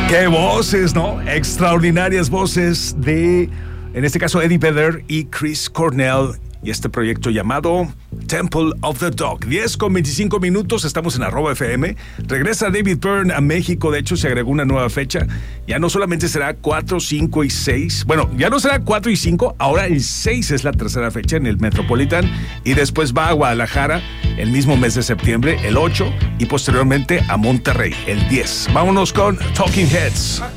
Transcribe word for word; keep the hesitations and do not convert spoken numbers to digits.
¡Qué voces, ¿no? Extraordinarias voces de, en este caso, Eddie Vedder y Chris Cornell. Y este proyecto llamado Temple of the Dog. diez con veinticinco minutos, estamos en arroba F M. Regresa David Byrne a México, de hecho se agregó una nueva fecha. Ya no solamente será cuatro, cinco y seis. Bueno, ya no será cuatro y cinco, ahora el seis es la tercera fecha en el Metropolitan. Y después va a Guadalajara el mismo mes de septiembre, el ocho. Y posteriormente a Monterrey, el diez. Vámonos con Talking Heads.